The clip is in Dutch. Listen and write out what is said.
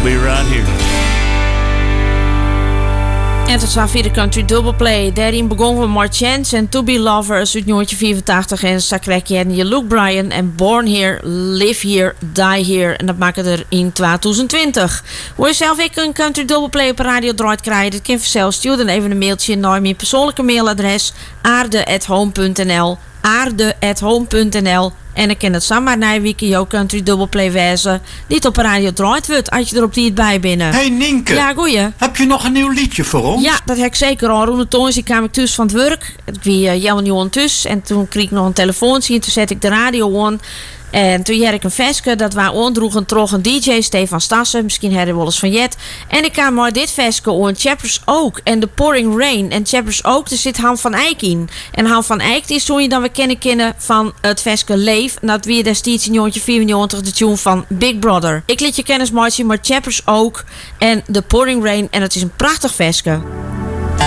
be right here. En tot zover de country double play. Daarin begonnen we met Chance en To Be Lovers uit 1984. En straks krijg je Luke Bryan en Born Here, Live Here, Die Here. En dat maken er in 2020. Wil je zelf ook een country double play op radio draait krijgen? Dat kan je vanzelf. Stuur dan even een mailtje naar mijn persoonlijke mailadres aarde@home.nl aarde@home.nl. En dan kan het samen naar weekje jouw country double play wezen. Niet op radio draait wordt als je er op die het bij binnen. Hey Nienke. Ja, goeie. Heb je nog een nieuw liedje voor ons? Ja, dat heb ik zeker al. Rond de toonzie kwam ik thuis van het werk. Ik was helemaal niet aan thuis. En toen kreeg ik nog een telefoontje en toen zette ik de radio aan. En toen had ik een vestje dat we aandroegen troch een DJ, Stefan Stassen. Misschien hadden we wel eens van Jet. En ik kwam maar dit vestje aan, Chappers Oak en The Pouring Rain. En Chappers Oak, daar zit Han van Eyck in. En Han van Eyck is toen je dan weer kennen van het vestje Leef. En dat weer destijds in 1994 de tune van Big Brother. Ik liet je kennis maken met Chappers Oak en The Pouring Rain. En het is een prachtig vestje.